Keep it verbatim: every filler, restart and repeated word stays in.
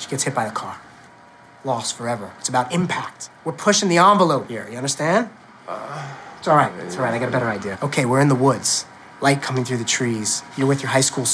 She gets hit by the car. Lost forever. It's about impact. We're pushing the envelope here, you understand? Uh, it's all right, it's all right, I got a better idea. Okay, we're in the woods. Light coming through the trees. You're with your high school